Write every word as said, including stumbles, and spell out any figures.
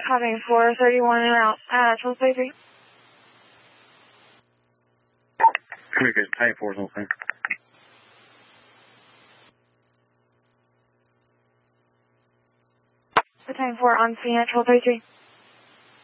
Copy, four thirty-one en route, uh, twelve thirty-three. Communication, Titan four is on scene. Titan four on scene at twelve thirty-three.